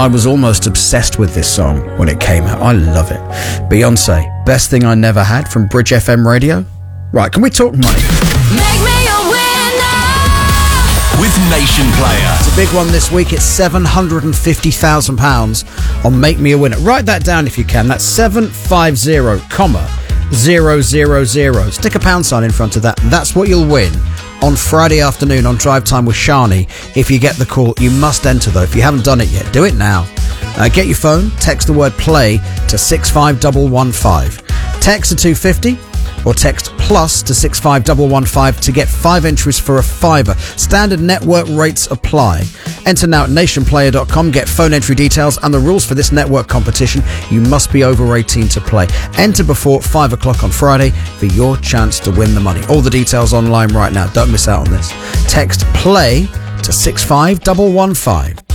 I was almost obsessed with this song when it came out. I love it. Beyonce, Best Thing I Never Had from Bridge FM Radio. Right, can we talk money? Make me a winner with Nation Player. It's a big one this week. It's £750,000 on Make Me a Winner. Write that down if you can. That's 750,000. Stick a pound sign in front of that. That's what you'll win on Friday afternoon on Drive Time with Shani. If you get the call, you must enter though. If you haven't done it yet, do it now. Get your phone, text the word play to 65115. Text to 250 or text plus to 65115 to get 5 entries for a £5. Standard network rates apply. Enter now at nationplayer.com. Get phone entry details and the rules for this network competition. You must be over 18 to play. Enter before 5 o'clock on Friday for your chance to win the money. All the details online right now. Don't miss out on this. Text play to 65115.